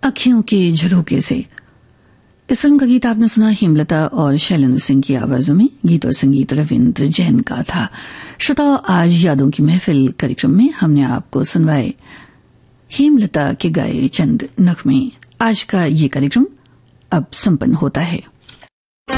अखियों के झरोके से। इस फिल्म का गीत आपने सुना हेमलता और शैलेंद्र सिंह की आवाजों में। गीत और संगीत रविंद्र जैन का था। श्रोताओं, आज यादों की महफिल कार्यक्रम में हमने आपको सुनवाए हेमलता के गाए चंद नगमे। आज का ये कार्यक्रम अब संपन्न होता है।